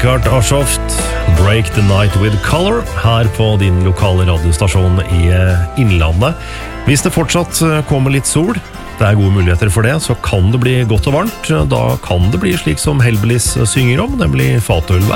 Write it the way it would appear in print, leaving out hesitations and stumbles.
Richard Ashoft, Break the Night with Color, her på din lokale radiostasjon i Innlandet. Hvis det fortsatt kommer litt sol, det gode muligheter for det, så kan det bli godt og varmt. Da kan det bli slik som Hellbillies synger om, nemlig fatølvær.